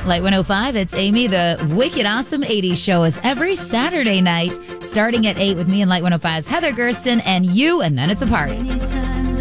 Light 105, it's Amy. The Wicked Awesome 80s show is every Saturday night, starting at 8 with me and Light 105's Heather Gersten and you, and then it's a party.